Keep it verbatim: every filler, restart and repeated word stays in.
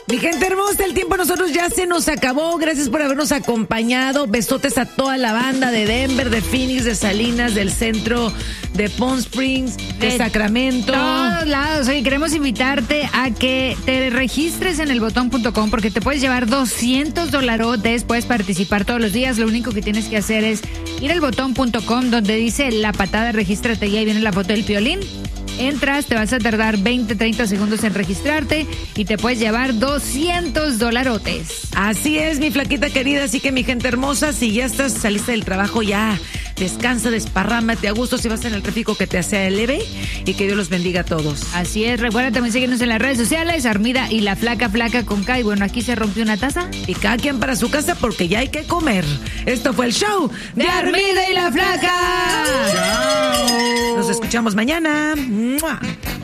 Mi gente hermosa, el tiempo a nosotros ya se nos acabó. Gracias por habernos acompañado. Besotes a toda la banda de Denver, de Phoenix, de Salinas, del centro de Palm Springs, de, de Sacramento. Todos lados. Oye, queremos invitarte a que te registres en el botón punto com porque te puedes llevar doscientos dolarotes. Puedes participar todos los días. Lo único que tienes que hacer es ir al botón punto com donde dice La Patada, regístrate y ahí viene la foto del Piolín. Entras, te vas a tardar veinte, treinta segundos en registrarte y te puedes llevar doscientos dolarotes. Así es, mi flaquita querida. Así que, mi gente hermosa, si ya estás, saliste del trabajo, ya descansa, desparrámate a gusto. Si vas en el tráfico, que te hace leve y que Dios los bendiga a todos. Así es, recuerda también seguirnos en las redes sociales, Armida y la Flaca Flaca con K. Y bueno, aquí se rompió una taza. Y cada quien para su casa porque ya hay que comer. Esto fue el show de, de Armida y la Flaca. Chao. Nos escuchamos mañana. ¡Mua!